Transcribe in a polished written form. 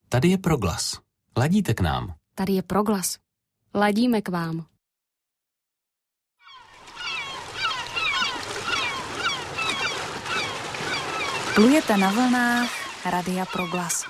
Tady je Proglas. Ladíte k nám. Tady je Proglas. Ladíme k vám. Plujete na vlnách Radia Proglas.